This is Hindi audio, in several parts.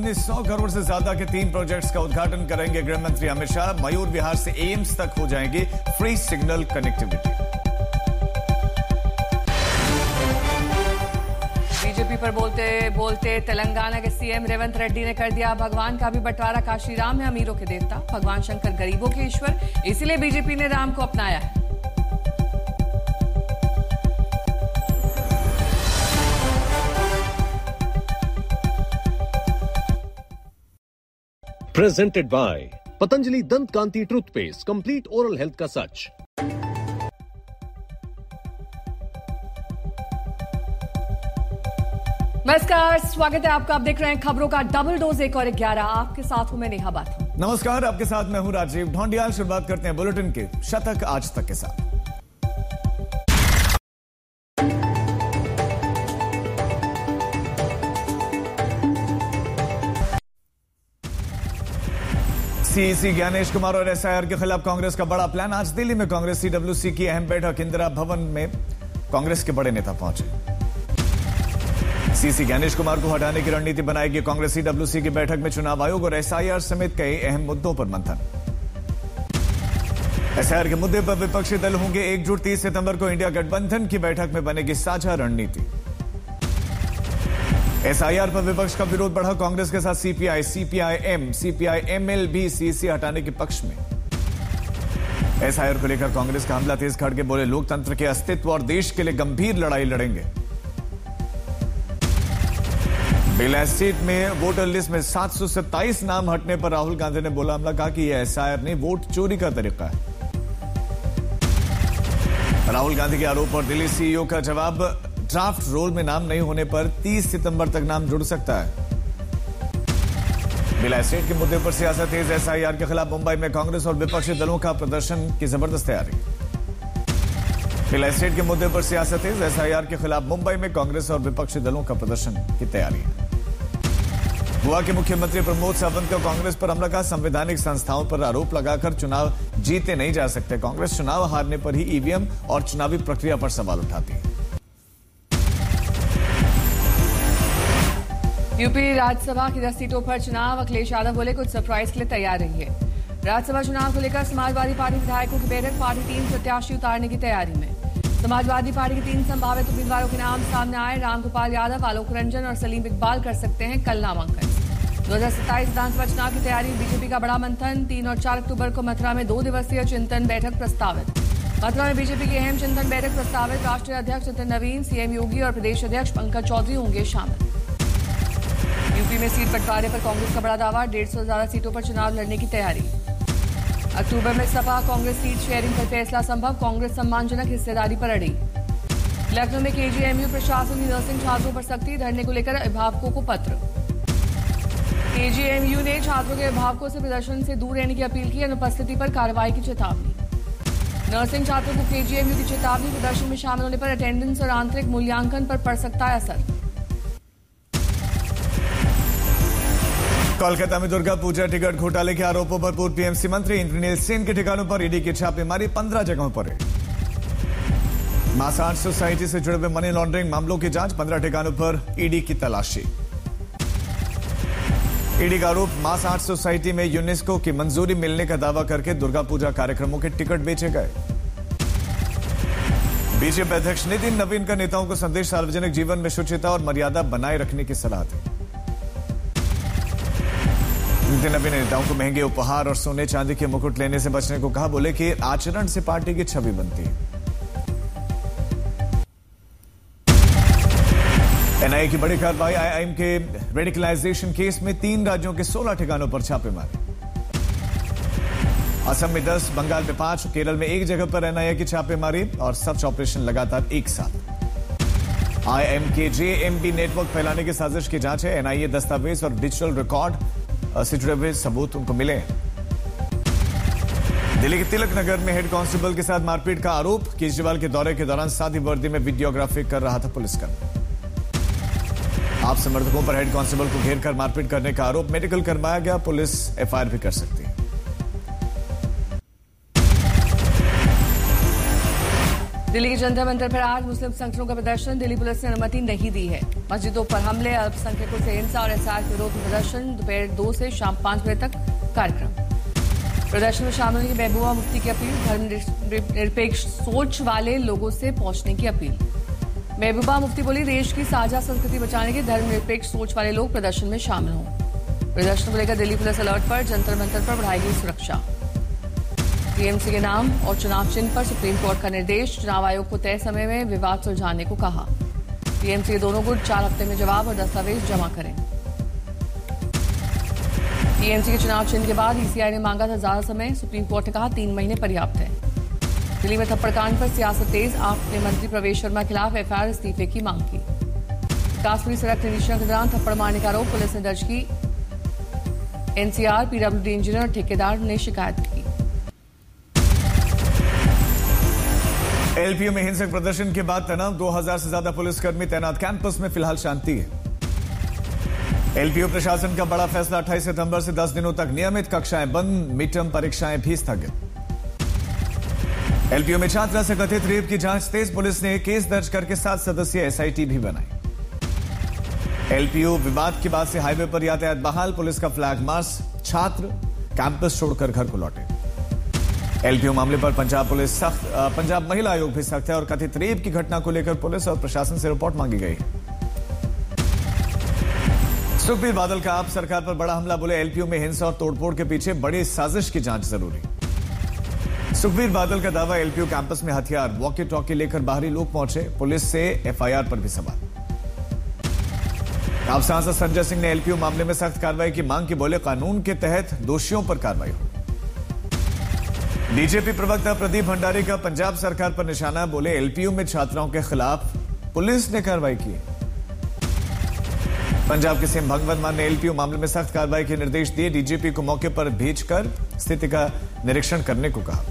100 करोड़ से ज्यादा के 3 प्रोजेक्ट्स का उद्घाटन करेंगे गृह मंत्री अमित शाह। मयूर विहार से एम्स तक हो जाएंगी फ्री सिग्नल कनेक्टिविटी। बीजेपी पर बोलते बोलते तेलंगाना के सीएम रेवंत रेड्डी ने कर दिया भगवान का भी बंटवारा। काशी राम है अमीरों के देवता, भगवान शंकर गरीबों के ईश्वर, इसीलिए बीजेपी ने राम को अपनाया है। Presented by पतंजलि दंत कांति टूथपेस्ट, कंप्लीट ओरल हेल्थ का सच। नमस्कार, स्वागत है आपका। आप देख रहे हैं खबरों का डबल डोज 1 और 11। आपके साथ हूं मैं नेहा बाथम। नमस्कार, आपके साथ मैं हूं राजीव ढोंडियाल। शुरुआत करते हैं बुलेटिन के शतक आज तक के साथ। सीईसी ज्ञानेश कुमार और एसआईआर के खिलाफ कांग्रेस का बड़ा प्लान। आज दिल्ली में कांग्रेस सीडब्ल्यूसी की अहम बैठक। इंदिरा भवन में कांग्रेस के बड़े नेता पहुंचे। सीईसी ज्ञानेश कुमार को हटाने की रणनीति बनाएगी कांग्रेस। सीडब्ल्यूसी की बैठक में चुनाव आयोग और एसआईआर समेत कई अहम मुद्दों पर मंथन। एसआईआर के मुद्दे पर विपक्षी दल होंगे एकजुट। 30 सितंबर को इंडिया गठबंधन की बैठक में बनेगी साझा रणनीति। एसआईआर पर विपक्ष का विरोध बढ़ा। कांग्रेस के साथ सीपीआई, सीपीआईएम, सीपीआईएमएल भी सीईसी हटाने के पक्ष में। एसआईआर को लेकर कांग्रेस का हमला तेज खड़गे बोले लोकतंत्र के अस्तित्व और देश के लिए गंभीर लड़ाई लड़ेंगे। बिलासपुर में वोटर लिस्ट में 727 नाम हटने पर राहुल गांधी ने बोला हमला। कहा कि यह एसआईआर नहीं, वोट चोरी का तरीका है। राहुल गांधी के आरोप पर दिल्ली सीईओ का जवाब। ड्राफ्ट रोल में नाम नहीं होने पर 30 सितंबर तक नाम जुड़ सकता है। बिलासपुर के मुद्दे पर सियासत तेज। एसआईआर के खिलाफ मुंबई में कांग्रेस और विपक्षी दलों का प्रदर्शन की जबरदस्त तैयारी। बिलासपुर के मुद्दे पर सियासत तेज। एसआईआर के खिलाफ मुंबई में कांग्रेस और विपक्षी दलों का प्रदर्शन की तैयारी। गोवा के मुख्यमंत्री प्रमोद सावंत का कांग्रेस पर हमला। का संवैधानिक संस्थाओं पर आरोप लगाकर चुनाव जीते नहीं जा सकते। कांग्रेस चुनाव हारने पर ही ईवीएम और चुनावी प्रक्रिया पर सवाल उठाती है। यूपी राज्यसभा की 10 सीटों पर चुनाव। अखिलेश यादव बोले कुछ सरप्राइज के लिए तैयार रहिए। राज्यसभा चुनाव को लेकर समाजवादी पार्टी विधायकों की बैठक। पार्टी 3 प्रत्याशी उतारने की तैयारी में। समाजवादी पार्टी के 3 संभावित उम्मीदवारों के नाम सामने आए। रामगोपाल यादव, आलोक रंजन और सलीम इकबाल कर सकते हैं कल नामांकन। 2027 विधानसभा चुनाव की तैयारी। बीजेपी का बड़ा मंथन। 3 और 4 अक्टूबर को मथुरा में 2 दिवसीय चिंतन बैठक प्रस्तावित। मथुरा में बीजेपी की अहम चिंतन बैठक प्रस्तावित। राष्ट्रीय अध्यक्ष नितिन नवीन, सीएम योगी और प्रदेश अध्यक्ष पंकज चौधरी होंगे शामिल। यूपी में सीट बंटवारे पर कांग्रेस का बड़ा दावा। 150 से ज्यादा सीटों पर चुनाव लड़ने की तैयारी। अक्टूबर में सपा कांग्रेस सीट शेयरिंग पर फैसला संभव। कांग्रेस सम्मानजनक हिस्सेदारी पर अड़ी। लखनऊ में केजीएमयू प्रशासन की नर्सिंग छात्रों पर सख्ती। धरने को लेकर अभिभावकों को पत्र। केजीएमयू ने छात्रों के अभिभावकों से प्रदर्शन से दूर रहने की अपील की। अनुपस्थिति पर कार्रवाई की चेतावनी। नर्सिंग छात्रों को केजीएमयू की चेतावनी। प्रदर्शन में शामिल होने पर अटेंडेंस और आंतरिक मूल्यांकन पर पड़ सकता है असर। कोलकाता में दुर्गा पूजा टिकट घोटाले के आरोपों पर पूर्व पीएमसी मंत्री इंद्रनील सेन के ठिकानों पर ईडी की छापेमारी। 15 जगहों पर मास आर्ट सोसाइटी से जुड़े हुए मनी लॉन्ड्रिंग मामलों की जांच। 15 ठिकानों पर ईडी की तलाशी। ईडी का आरोप मास आर्ट सोसाइटी में यूनेस्को की मंजूरी मिलने का दावा करके दुर्गा पूजा कार्यक्रमों के टिकट बेचे गए। बीजेपी अध्यक्ष नितिन नवीन का नेताओं को संदेश। सार्वजनिक जीवन में शुचिता और मर्यादा बनाए रखने की सलाह दी। नितिन नवीन ने नेताओं को महंगे उपहार और सोने चांदी के मुकुट लेने से बचने को कहा। बोले कि आचरण से पार्टी की छवि बनती है। एनआईए की बड़ी कार्रवाई। आईआईएम के रेडिकलाइजेशन केस में 3 राज्यों के 16 ठिकानों पर छापेमारी। असम में 10, बंगाल में 5, केरल में 1 जगह पर एनआईए की छापेमारी और सर्च ऑपरेशन लगातार एक साथ। आईआईएम के जेएमबी नेटवर्क फैलाने की साजिश की जांच है। एनआईए दस्तावेज और डिजिटल रिकॉर्ड से जुड़े हुए सबूत उनको मिले। दिल्ली के तिलक नगर में हेड कांस्टेबल के साथ मारपीट का आरोप। केजरीवाल के दौरे के दौरान सादी वर्दी में वीडियोग्राफी कर रहा था पुलिसकर्मी। आप समर्थकों पर हेड कांस्टेबल को घेर कर मारपीट करने का आरोप। मेडिकल करवाया गया। पुलिस एफआईआर भी कर सकती है। दिल्ली के जंतर मंतर पर आज मुस्लिम संगठनों का प्रदर्शन। दिल्ली पुलिस ने अनुमति नहीं दी है। मस्जिदों पर हमले, अल्पसंख्यकों से हिंसा और एसआर के विरोध प्रदर्शन। दोपहर 2 से शाम 5 बजे तक कार्यक्रम। प्रदर्शन में शामिल हुई महबूबा मुफ्ती की अपील। धर्मनिरपेक्ष सोच वाले लोगों से पहुंचने की अपील। महबूबा मुफ्ती बोली, देश की साझा संस्कृति बचाने के धर्मनिरपेक्ष सोच वाले लोग प्रदर्शन में शामिल हों। प्रदर्शन को लेकर दिल्ली पुलिस अलर्ट पर। जंतर मंतर पर बढ़ाई गई सुरक्षा। टीएमसी के नाम और चुनाव चिन्ह पर सुप्रीम कोर्ट का निर्देश। चुनाव आयोग को तय समय में विवाद सुलझाने को कहा। टीएमसी के दोनों गुट 4 हफ्ते में जवाब और दस्तावेज जमा करें। टीएमसी के चुनाव चिन्ह के बाद ईसीआई ने मांगा था ज्यादा समय। सुप्रीम कोर्ट ने कहा 3 महीने पर्याप्त है। दिल्ली में थप्पड़कांड पर सियासत तेज। आप ने मंत्री प्रवेश शर्मा के खिलाफ एफआईआर इस्तीफे की मांग की। विकासपुरी सड़क निरीक्षण के दौरान थप्पड़ मारने का आरोप पुलिस ने दर्ज की। एनसीआर, पीडब्ल्यूडी इंजीनियर और ठेकेदार ने शिकायत की। एलपीयू में हिंसक प्रदर्शन के बाद तनाव। 2000 से ज्यादा पुलिसकर्मी तैनात। कैंपस में फिलहाल शांति है। एलपीयू प्रशासन का बड़ा फैसला। 28 सितंबर से 10 दिनों तक नियमित कक्षाएं बंद। मिड टर्म परीक्षाएं भी स्थगित। एलपीयू में छात्रा से कथित रेप की जांच तेज। पुलिस ने केस दर्ज करके 7 सदस्यीय एसआईटी भी बनाई। एलपीयू विवाद के बाद से हाईवे पर यातायात बहाल। पुलिस का फ्लैग मार्च। छात्र कैंपस छोड़कर घर को लौटे। एलपीयू मामले पर पंजाब पुलिस सख्त। पंजाब महिला आयोग भी सख्त है और कथित रेप की घटना को लेकर पुलिस और प्रशासन से रिपोर्ट मांगी गई है। सुखबीर बादल का आप सरकार पर बड़ा हमला। बोले, एलपीयू में हिंसा और तोड़फोड़ के पीछे बड़ी साजिश की जांच जरूरी। सुखबीर बादल का दावा, एलपीयू कैंपस में हथियार, वॉकी टॉकी लेकर बाहरी लोग पहुंचे। पुलिस से एफआईआर पर भी सवाल। आप सांसद संजय सिंह ने एलपीयू मामले में सख्त कार्रवाई की मांग की। बोले, कानून के तहत दोषियों पर कार्रवाई हो। बीजेपी प्रवक्ता प्रदीप भंडारी का पंजाब सरकार पर निशाना। बोले, एलपीयू में छात्राओं के खिलाफ पुलिस ने कार्रवाई की। पंजाब के सीएम भगवंत मान ने एलपीयू मामले में सख्त कार्रवाई के निर्देश दिए। डीजीपी को मौके पर भेजकर स्थिति का निरीक्षण करने को कहा।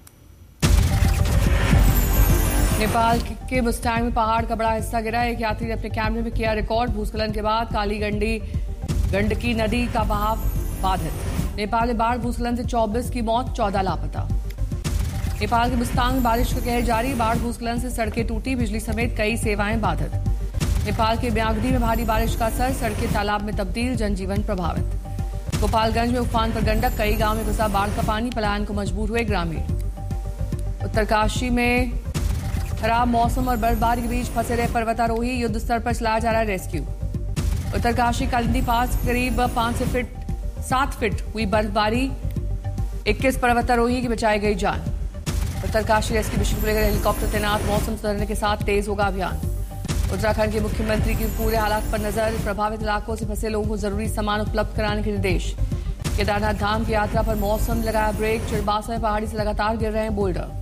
नेपाल के मुस्तांग में पहाड़ का बड़ा हिस्सा गिरा। एक यात्री ने अपने कैमरे में किया रिकॉर्ड। भूस्खलन के बाद काली गंडकी नदी का बहाव बाधित। नेपाल में बाढ़ भूस्खलन से 24 की मौत, 14 लापता। नेपाल के मुस्तांग में बारिश का कहर जारी। बाढ़ भूस्खलन से सड़कें टूटी। बिजली समेत कई सेवाएं बाधित। नेपाल के ब्यागदी में भारी बारिश का असर। सड़कें तालाब में तब्दील। जनजीवन प्रभावित। गोपालगंज में उफान पर गंडक। कई गांव में घुसा बाढ़ का पानी। पलायन को मजबूर हुए ग्रामीण। उत्तरकाशी में खराब मौसम और बर्फबारी के बीच फंसे रहे पर्वतारोही। युद्ध स्तर पर चलाया जा रहा है रेस्क्यू। उत्तरकाशी कालिंदी पास करीब 5 से 7 फीट हुई बर्फबारी। 21 पर्वतारोही की बचाई गई जान। उत्तरकाशी रेस्क्यू मिशन को लेकर हेलीकॉप्टर तैनात। मौसम सुधरने के साथ तेज होगा अभियान। उत्तराखंड के मुख्यमंत्री की पूरे हालात पर नजर। प्रभावित इलाकों से फंसे लोगों को जरूरी सामान उपलब्ध कराने के निर्देश। केदारनाथ धाम की यात्रा पर मौसम लगाया ब्रेक। चिड़बासा में पहाड़ी से लगातार गिर रहे हैं बोल्डर।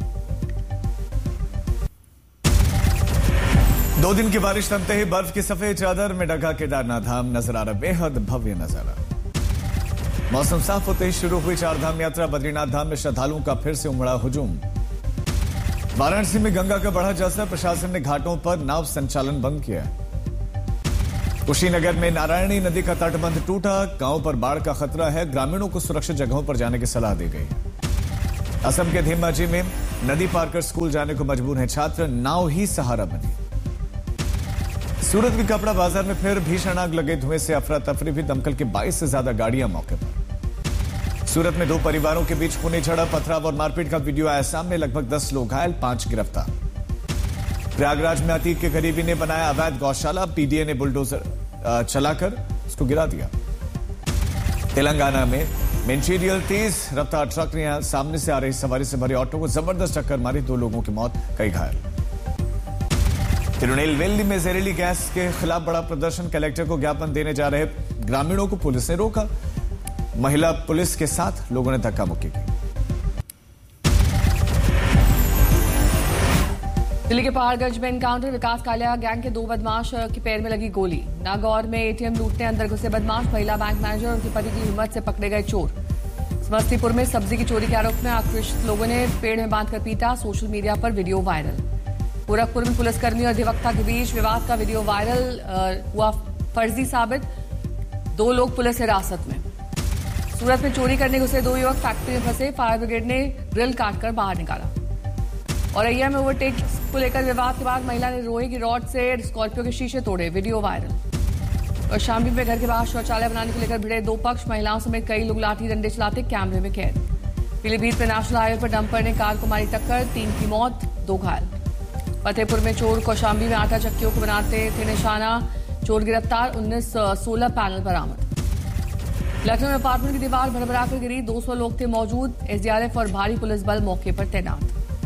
2 दिन की बारिश थमते ही बर्फ की सफेद चादर में ढका केदारनाथ धाम नजर आ रहा। बेहद भव्य नजारा। मौसम साफ होते ही शुरू हुई 4 धाम यात्रा। बद्रीनाथ धाम में श्रद्धालुओं का फिर से उमड़ा हुजूम। वाराणसी में गंगा का बढ़ा जलस्तर। प्रशासन ने घाटों पर नाव संचालन बंद किया। कुशीनगर में नारायणी नदी का तटबंध टूटा। गांव पर बाढ़ का खतरा है। ग्रामीणों को सुरक्षित जगहों पर जाने की सलाह दी गई है। असम के धेमाजी में नदी पार कर स्कूल जाने को मजबूर हैं छात्र। नाव ही सहारा बनी। सूरत के कपड़ा बाजार में फिर भीषण आग लगे। धुएं से अफरा तफरी भी। दमकल की 22 से ज्यादा गाड़ियां मौके पर। सूरत में 2 परिवारों के बीच खूनी झड़प, पथराव और मारपीट का वीडियो आया सामने। लगभग 10 लोग घायल, 5 गिरफ्तार। प्रयागराज में अतीक के करीबी ने बनाया अवैध गौशाला। पीडीए ने बुलडोजर चलाकर उसको गिरा दिया। तेलंगाना में मेंचीरियल तेज रफ्तार ट्रक ने सामने से आ रही सवारी से भरे ऑटो को जबरदस्त टक्कर मारी। 2 लोगों की मौत, कई घायल। तिरुनेलवेली में जहरीली गैस के खिलाफ बड़ा प्रदर्शन। कलेक्टर को ज्ञापन देने जा रहे ग्रामीणों को पुलिस ने रोका। महिला पुलिस के साथ लोगों ने धक्का मुक्की की। दिल्ली के पहाड़गंज में एनकाउंटर। विकास कालिया गैंग के 2 बदमाश के पैर में लगी गोली। नागौर में एटीएम लूटने अंदर घुसे बदमाश। महिला बैंक मैनेजर और उनके पति की हिम्मत से पकड़े गए चोर। समस्तीपुर में सब्जी की चोरी के आरोप में आक्रोशित लोगों ने पेड़ में बांधकर पीटा। सोशल मीडिया पर वीडियो वायरल। गोरखपुर में पुलिसकर्मी और अधिवक्ता के बीच विवाद का वीडियो वायरल हुआ फर्जी साबित। 2 लोग पुलिस हिरासत में। सूरत में चोरी करने घुसे 2 युवक फैक्ट्री में फंसे। फायर ब्रिगेड ने ग्रिल काटकर बाहर निकाला। औरैया में ओवरटेक को लेकर विवाद के बाद महिला ने लोहे की रॉड से स्कॉर्पियो के शीशे तोड़े, वीडियो वायरल। कौशाम्बी में घर के बाहर शौचालय बनाने को लेकर भिड़े दो पक्ष, महिलाओं समेत कई लोग लाठी डंडे चलाते कैमरे में कैद। पीलीभीत में नेशनल हाईवे पर डंपर ने कार को मारी टक्कर, 3 की मौत, 2 घायल। फतेहपुर में चोर कौशाम्बी में आटा चक्कियों को बनाते थे निशाना, चोर गिरफ्तार, 19 सोलर पैनल बरामद। लखनऊ में अपार्टमेंट की दीवार भरभराकर गिरी, 200 लोग थे मौजूद, एसडीआरएफ और भारी पुलिस बल मौके पर तैनात।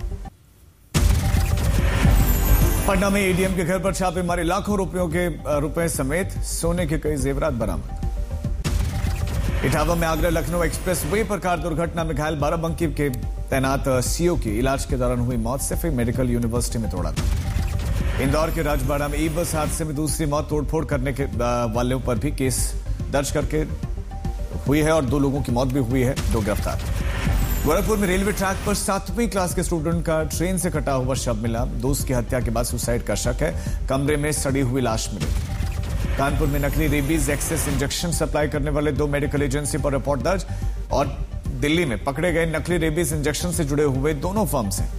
पटना में एडीएम के घर पर छापेमारी, लाखों रुपए समेत सोने के कई जेवरात बरामद। इटावा में आगरा लखनऊ एक्सप्रेस वे पर कार दुर्घटना में घायल बाराबंकी के तैनात सीओ की इलाज के दौरान हुई मौत, सिर्फ मेडिकल यूनिवर्सिटी में तोड़ा था। इंदौर के राजबाड़ा में ई बस हादसे में दूसरी मौत, तोड़फोड़ करने के वालों पर भी केस दर्ज करके हुई है और 2 लोगों की मौत भी हुई है, 2 गिरफ्तार। गोरखपुर में रेलवे ट्रैक पर 7वीं क्लास के स्टूडेंट का ट्रेन से कटा हुआ शव मिला, दोस्त की हत्या के बाद सुसाइड का शक है, कमरे में सड़ी हुई लाश मिली। कानपुर में नकली रेबीज एक्सेस इंजेक्शन सप्लाई करने वाले 2 मेडिकल एजेंसी पर रिपोर्ट दर्ज और दिल्ली में पकड़े गए नकली रेबीज इंजेक्शन से जुड़े हुए दोनों फर्म्स हैं।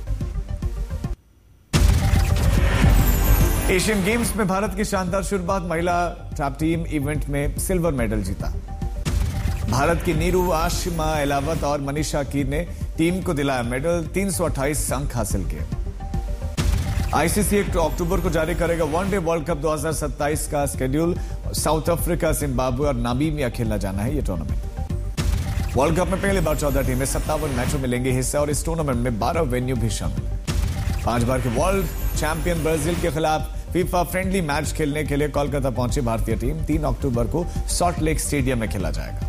एशियन गेम्स में भारत की शानदार शुरुआत, महिला ट्रैप टीम इवेंट में सिल्वर मेडल जीता। भारत की नीरू, आशिमा एलावत और मनीषा कीर ने टीम को दिलाया मेडल, 328 अंक हासिल किए। आईसीसी 1 अक्टूबर को जारी करेगा वनडे वर्ल्ड कप 2027 का शेड्यूल, साउथ अफ्रीका, जिम्बाब्वे और नामीबिया खेलना जाना है ये टूर्नामेंट। वर्ल्ड कप में पहली बार 14 टीमें 57 मैचों में लेंगे हिस्सा और इस टूर्नामेंट में 12 वेन्यू भी शामिल है। 5 बार के वर्ल्ड चैंपियन ब्राजील के खिलाफ फीफा फ्रेंडली मैच खेलने के लिए कोलकाता पहुंची भारतीय टीम, 3 अक्टूबर को सॉल्ट लेक स्टेडियम में खेला जाएगा।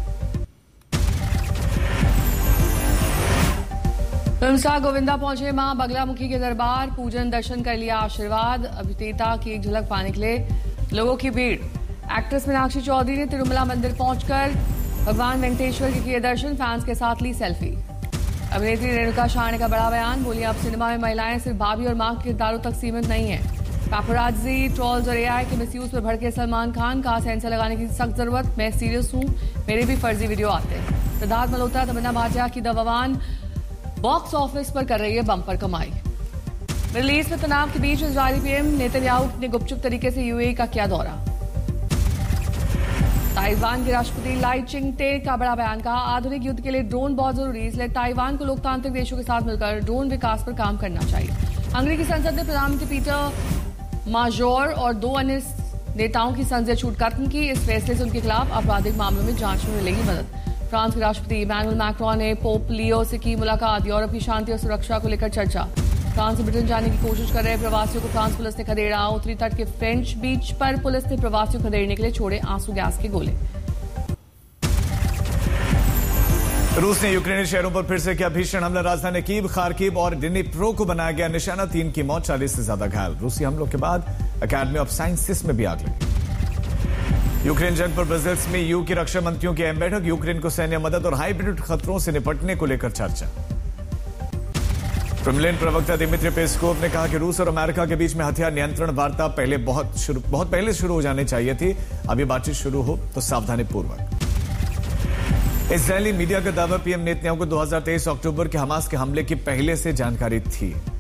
फिल्म स्टार गोविंदा पहुंचे मां बगलामुखी के दरबार, पूजन दर्शन कर लिया आशीर्वाद, अभिनेता की एक झलक पाने के लिए लोगों की भीड़। एक्ट्रेस मीनाक्षी चौधरी ने तिरुमला मंदिर पहुंचकर भगवान वेंकटेश्वर के किए दर्शन, फैंस के साथ ली सेल्फी। अभिनेत्री रेणुका शाहने का बड़ा बयान, बोली अब सिनेमा में महिलाएं सिर्फ भाभी और मां के किरदारों तक सीमित नहीं है। पैपराज़ी, ट्रोल्स और एआई के मिसयूज पर भड़के सलमान खान, कहा सेंसर लगाने की सख्त जरूरत, मैं सीरियस हूं, मेरे भी फर्जी वीडियो आते हैं। सिद्धार्थ मल्होत्रा, तमन्ना भाटिया की द बवान बॉक्स ऑफिस पर कर रही है बम्पर कमाई। मिडिल ईस्ट में तनाव के बीच इजरायली पीएम नेतन्याहू ने गुपचुप तरीके से यूएई का किया दौरा। ताइवान के राष्ट्रपति लाई चिंगते का बड़ा बयान, कहा आधुनिक युद्ध के लिए ड्रोन बहुत जरूरी, इसलिए ताइवान को लोकतांत्रिक देशों के साथ मिलकर ड्रोन विकास पर काम करना चाहिए। हंगरी की संसद ने प्रधानमंत्री पीटर माजोर और 2 अन्य नेताओं की संसदीय छूट खत्म की, इस फैसले से उनके खिलाफ आपराधिक मामलों में जांच में मिलेगी मदद। फ्रांस के राष्ट्रपति इमैनुअल मैक्रोन ने पोप लियो से की मुलाकात, यूरोप की शांति और सुरक्षा को लेकर चर्चा। फ्रांस से ब्रिटेन जाने की कोशिश कर रहे प्रवासियों को फ्रांस पुलिस ने खदेड़ा, उत्तरी तट के फ्रेंच बीच पर पुलिस ने प्रवासियों को खदेड़ने के लिए छोड़े आंसू गैस के गोले। रूस ने यूक्रेनी शहरों पर फिर से किया भीषण हमला, राजधानी कीव, खार्किव और डिनिप्रो को बनाया गया निशाना, 3 की मौत, 40 से ज्यादा घायल। रूसी हमलों के बाद अकेडमी ऑफ साइंसेस में भी आग लगी। यूक्रेन जंग पर ब्रसेल्स में यूके की रक्षा मंत्रियों की अहम बैठक, यूक्रेन को सैन्य मदद और हाइब्रिड खतरों से निपटने को लेकर चर्चा। क्रेमलिन प्रवक्ता दिमित्री पेस्कोव ने कहा कि रूस और अमेरिका के बीच में हथियार नियंत्रण वार्ता बहुत पहले शुरू हो जानी चाहिए थी, अभी बातचीत शुरू हो तो सावधानी पूर्वक। इजरायली मीडिया का दावा, पीएम नेतन्याहू को 2023 अक्टूबर के हमास के हमले की पहले से जानकारी थी।